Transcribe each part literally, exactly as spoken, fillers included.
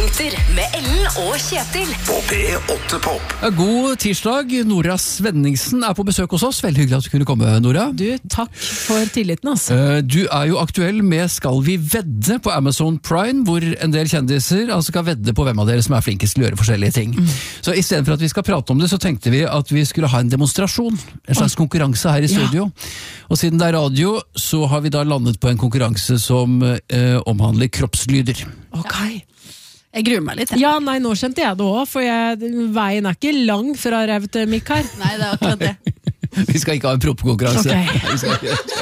Brytpunkter med Ellen og Kjetil På P åtte Pop. God tirsdag, Nora Svenningsen er på besøk hos oss. Veldig hyggelig at du kunne komme, Nora. Du, takk for tilliten, altså. Eh, Du er jo aktuell med Skal vi vedde på Amazon Prime, hvor en del kjendiser altså skal vedde på hvem av dere som er flinkest til å gjøre forskjellige ting. Mm. Så i stedet for at vi skal prate om det, så tenkte vi at vi skulle ha en demonstrasjon, en slags konkurranse her i studio. Ja. Og siden det er radio, så har vi da landet på en konkurranse som eh, omhandler kroppslyder. Ok. Jeg gruer meg litt. Jeg. Ja, nei, nå skjønte jeg det også, for jeg, veien er ikke lang fra rev til mikk her. Nei, det er akkurat det. Vi skal ikke ha en proppekonkurranse. Ok. Vi skal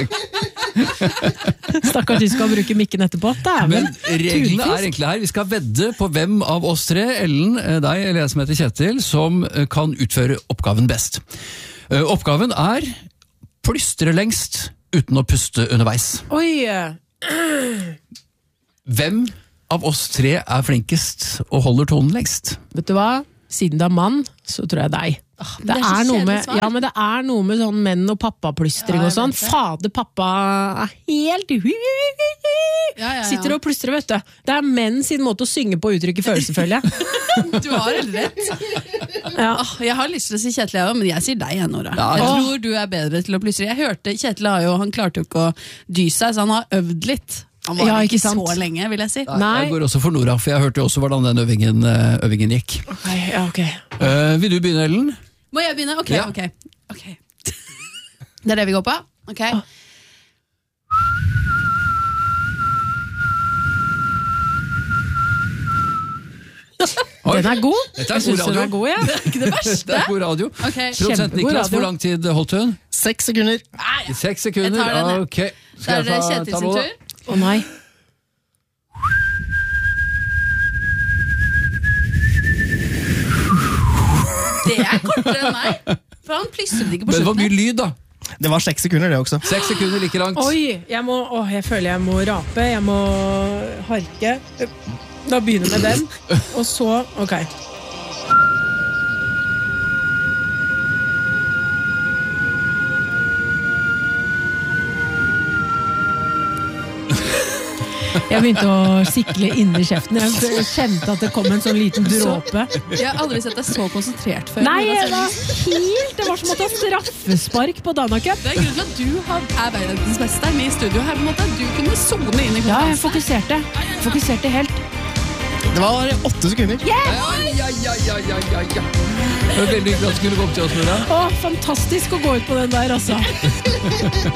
ikke. Stakkars de skal bruke mikken etterpå. Men reglene er egentlig her. Vi skal vedde på hvem av oss tre, Ellen, deg eller jeg som heter Kjetil, som kan utføre oppgaven best. Oppgaven er plystre lengst uten å puste underveis. Oi! Hvem av oss tre er flinkest og holder tonen lengst? Vet du hva? Siden det er mann, så tror jeg deg. Oh, det, det, er er noe med, ja, men det er noe med sånn menn og pappaplystring ja, og sånn. Fader, pappa er helt ja, ja, ja. Sitter og plystrer, vet du. Det er menn sin måte å synge på og uttrykke følelse, føler jeg. Du har helt rett. Ja. Oh, jeg har lyst til å si Kjetil, jeg, men jeg sier deg, Nora. Ja. Jeg tror du er bedre til å plystre. Jeg hørte Kjetil har jo, han klarte jo ikke å dy seg, så han har øvd litt. Han var ja, ikke, ikke så lenge, vil jeg si. Nei, jeg går også for Nora, for jeg hørte jo også hvordan den øvingen, øvingen gikk. Okay, ja, okay. uh, Vil du begynne, Ellen? Må jeg begynne? Ok, ja. ok, okay. Det er det vi går på? Ok. Ah. Den er god. Dette er god radio. Den er god, ja. Det er ikke det verste. Det er god radio. Okay. Produsent Niklas, hvor lang tid holdt hun? Seks sekunder. Nei, Seks sekunder, ok. Da er det Kjetil sin tur. Å oh, nei. Det er kortere enn meg. For han plystret ikke på slutten. Men det var mye lyd, da. Det var seks sekunder, det også. Seks sekunder like langt. Oi, jeg, må, å, jeg føler jeg må rape. Jeg må harke. Da begynner med den. Og så, ok. Jeg begynte å sikle inni kjeften. Jeg kjente at det kom en sånn liten dråpe. Jeg har aldri sett deg så konsentrert før. Nei, det var helt Det var som å ta straffespark på Dana Cup. Det er grunnen til at du er verdensmesteren i studio her på en måte. Du kunne zone inn i konkurransen. Ja, jeg fokuserte. Fokuserte helt. Det var åtte sekunder. Yes! Ja, ja, ja, ja, ja, ja. Det var veldig hyggelig at du skulle komme til oss, Nora. Å, fantastisk å gå ut på den der, altså.